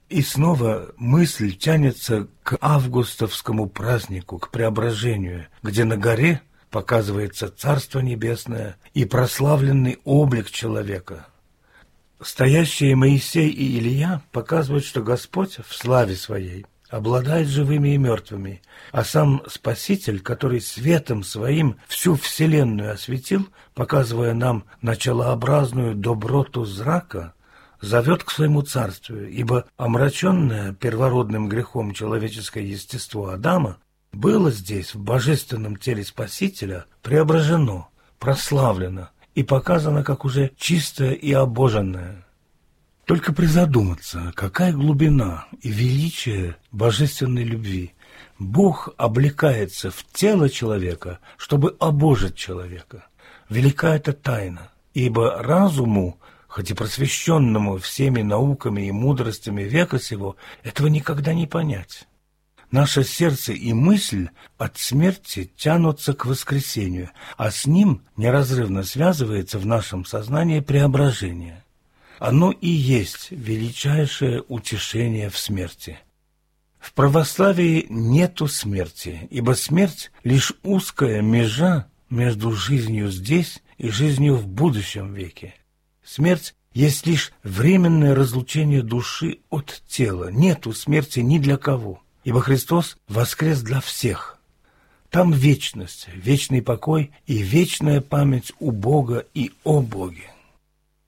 И снова мысль тянется к августовскому празднику, к преображению, где на горе показывается Царство Небесное и прославленный облик человека. Стоящие Моисей и Илия показывают, что Господь в славе Своей обладает живыми и мертвыми, а сам Спаситель, который светом Своим всю вселенную осветил, показывая нам началообразную доброту зрака, зовет к своему царствию, ибо омраченное первородным грехом человеческое естество Адама было здесь, в божественном теле Спасителя, преображено, прославлено и показано как уже чистое и обоженное. Только призадуматься, какая глубина и величие божественной любви. Бог облекается в тело человека, чтобы обожить человека. Велика эта тайна, ибо разуму, хоть и просвещенному всеми науками и мудростями века сего, этого никогда не понять. Наше сердце и мысль от смерти тянутся к воскресению, а с ним неразрывно связывается в нашем сознании преображение. Оно и есть величайшее утешение в смерти. В православии нету смерти, ибо смерть — лишь узкая межа между жизнью здесь и жизнью в будущем веке. Смерть есть лишь временное разлучение души от тела. Нету смерти ни для кого, ибо Христос воскрес для всех. Там вечность, вечный покой и вечная память у Бога и о Боге.